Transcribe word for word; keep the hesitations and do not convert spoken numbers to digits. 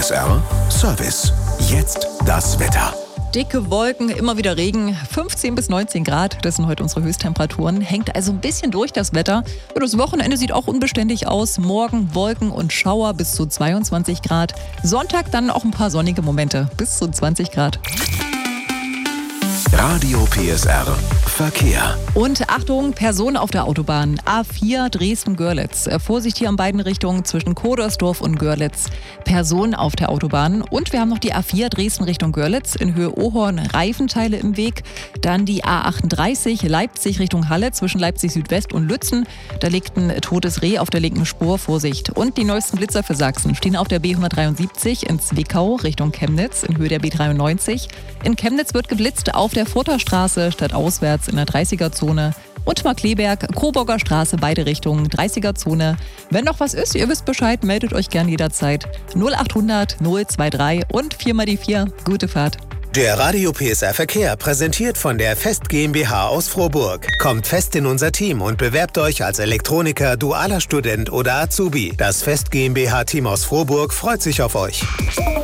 S R Service. Jetzt das Wetter. Dicke Wolken, immer wieder Regen, fünfzehn bis neunzehn Grad, das sind heute unsere Höchsttemperaturen. Hängt also ein bisschen durch das Wetter. Das Wochenende sieht auch unbeständig aus. Morgen Wolken und Schauer bis zu zweiundzwanzig Grad. Sonntag dann auch ein paar sonnige Momente bis zu zwanzig Grad. Radio P S R Verkehr. Und Achtung, Personen auf der Autobahn. A vier Dresden-Görlitz. Vorsicht hier an beiden Richtungen zwischen Kodersdorf und Görlitz. Personen auf der Autobahn. Und wir haben noch die A vier Dresden Richtung Görlitz. In Höhe Ohorn Reifenteile im Weg. Dann die A achtunddreißig Leipzig Richtung Halle zwischen Leipzig Südwest und Lützen. Da liegt ein totes Reh auf der linken Spur. Vorsicht. Und die neuesten Blitzer für Sachsen stehen auf der B hundertdreiundsiebzig in Zwickau Richtung Chemnitz in Höhe der B dreiundneunzig. In Chemnitz wird geblitzt auf der Furterstraße statt auswärts in der dreißiger-Zone. Und Markleberg, Coburger Straße, beide Richtungen, dreißiger-Zone. Wenn noch was ist, ihr wisst Bescheid, meldet euch gern jederzeit. null achthundert null zweiunddreißig und vier mal die vier. Gute Fahrt. Der Radio P S R Verkehr präsentiert von der Fest GmbH aus Frohburg. Kommt fest in unser Team und bewerbt euch als Elektroniker, dualer Student oder Azubi. Das Fest GmbH Team aus Frohburg freut sich auf euch.